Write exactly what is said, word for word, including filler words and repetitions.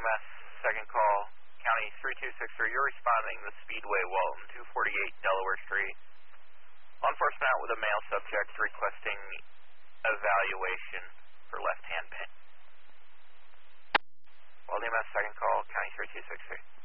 S second call, County three two six three. You're responding to Speedway Walton, two forty-eight Delaware Street. Law enforcement out with a male subject requesting evaluation for left hand pain. Walton E M S second call, County three two six three.